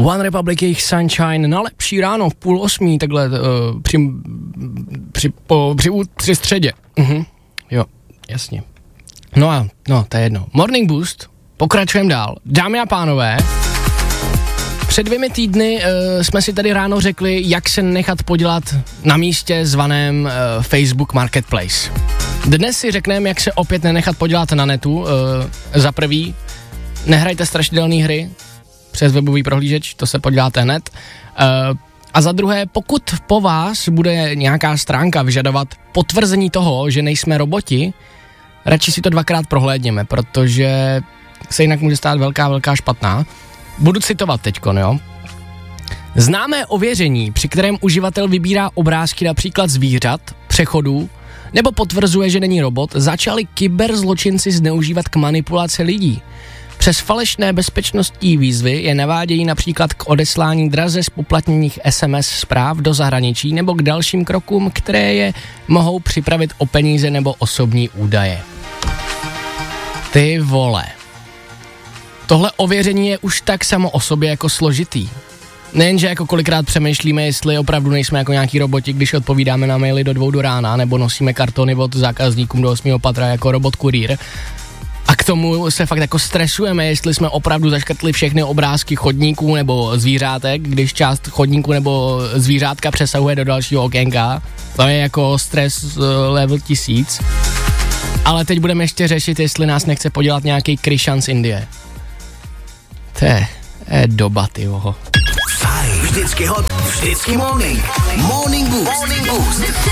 One Republic, jejich Sunshine na lepší ráno v 7:30, takhle při středě. Jo, jasně. No, to je jedno. Morning Boost, pokračujeme dál. Dámy a pánové, před 2 týdny jsme si tady ráno řekli, jak se nechat podělat na místě zvaném Facebook Marketplace. Dnes si řekneme, jak se opět nenechat podělat na netu. Za prvý, nehrajte strašidelné hry přes webový prohlížeč, to se podíváte hned. A za druhé, pokud po vás bude nějaká stránka vyžadovat potvrzení toho, že nejsme roboti, radši si to 2krát prohlédněme, protože se jinak může stát velká špatná. Budu citovat teďkon, jo. Známé ověření, při kterém uživatel vybírá obrázky například zvířat, přechodů, nebo potvrzuje, že není robot, začali kyberzločinci zneužívat k manipulaci lidí. Přes falešné bezpečnostní výzvy je navádějí například k odeslání draze zpoplatněných SMS zpráv do zahraničí nebo k dalším krokům, které je mohou připravit o peníze nebo osobní údaje. Ty vole. Tohle ověření je už tak samo o sobě jako složitý. Nejenže jako kolikrát přemýšlíme, jestli opravdu nejsme jako nějaký roboti, když odpovídáme na maily do 2 do rána, nebo nosíme kartony od zákazníkům do 8. patra jako robot kurýr. A k tomu se fakt jako stresujeme, jestli jsme opravdu zaškrtli všechny obrázky chodníků nebo zvířátek, když část chodníku nebo zvířátka přesahuje do dalšího okénka. To je jako stres level 1000. Ale teď budeme ještě řešit, jestli nás nechce podělat nějaký Krishan z Indie. To je doba, tyjo. Vždycky hot, vždycky morning. Morning Boost.